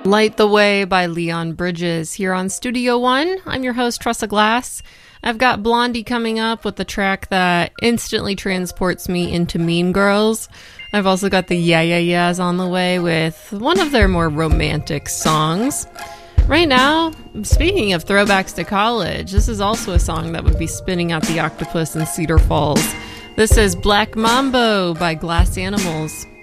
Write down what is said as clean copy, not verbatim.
Light the Way by Leon Bridges here on Studio One. I'm your host, Tressa Glass. I've got Blondie coming up with a track that instantly transports me into Mean Girls. I've also got the Yeah Yeah Yeahs on the way with one of their more romantic songs. Right now, speaking of throwbacks to college, this is also a song that would be spinning out the octopus in Cedar Falls. This is Black Mambo by Glass Animals.